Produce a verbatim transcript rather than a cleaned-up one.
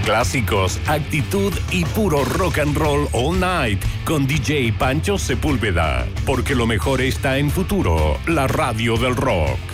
Clásicos, actitud y puro rock and roll all night con D J Pancho Sepúlveda. Porque lo mejor está en Futuro, la radio del rock.